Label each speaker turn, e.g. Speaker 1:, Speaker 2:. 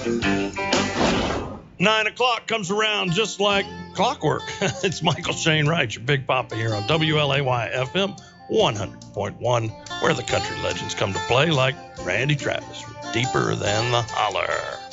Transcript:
Speaker 1: 9 o'clock comes around just like clockwork. It's Michael Shane Wright, your Big Papa here on WLAY FM 100.1, where the country legends come to play, like Randy Travis, Deeper Than the Holler.